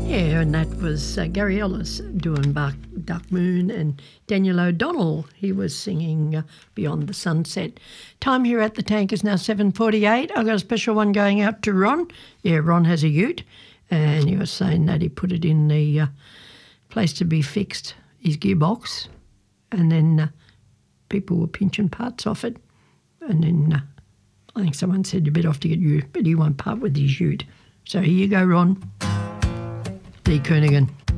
Yeah, and that was Gary Ellis doing Dark Moon, and Daniel O'Donnell, he was singing Beyond the Sunset. Time here at the tank is now 7:48. I've got a special one going out to Ron. Yeah, Ron has a ute, and he was saying that he put it in the place to be fixed, his gearbox, and then people were pinching parts off it, and then I think someone said you're better off to get you, but he won't part with his ute. So here you go, Ron. D. Kernaghan.